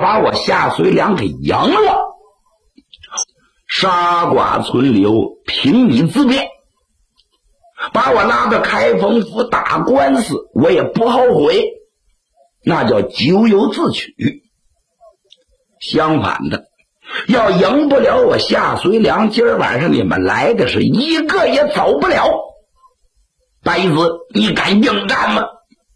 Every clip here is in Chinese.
把我夏遂良给赢了。杀剐存留，凭你自便，把我拉到开封府打官司，我也不后悔，那叫咎由自取。相反的，要赢不了我夏遂良，今儿晚上你们来的是一个也走不了。白子，你敢应战吗？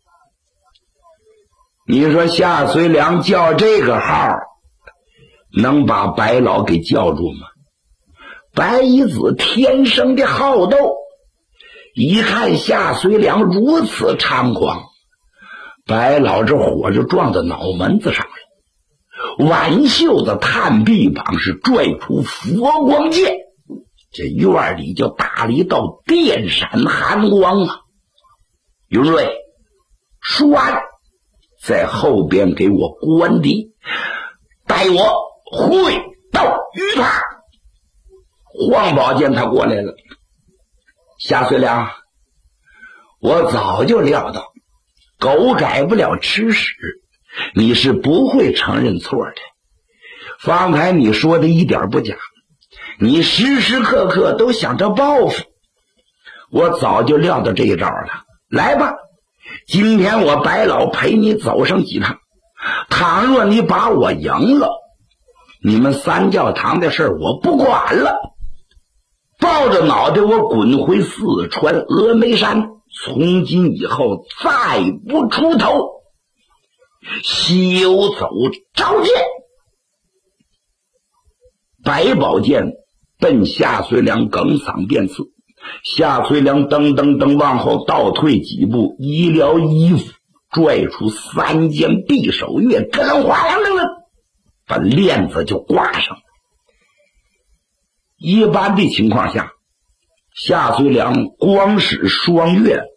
你说夏遂良叫这个号，能把白老给叫住吗？白乙子天生的好斗，一看夏遂良如此猖狂，白老这火就撞到脑门子上了，挽袖子探臂膀，是拽出佛光剑，这院里就打了一道电闪寒光啊！云瑞、舒安在后边给我关敌，带我会到于他。黄宝见他过来了，夏遂良，我早就料到狗改不了吃屎，你是不会承认错的。方才你说的一点不假，你时时刻刻都想着报复，我早就料到这一招了。来吧，今天我白老陪你走上几趟，倘若你把我赢了，你们三教堂的事我不管了，抱着脑袋我滚回四川峨眉山，从今以后再不出头，休走召见。白宝剑奔夏遂良哽嗓便刺，夏遂良噔噔噔往后倒退几步，一撩衣服，拽出三件匕首钺，咯楞哗啷楞楞，把链子就挂上。一般的情况下，夏遂良光使双钺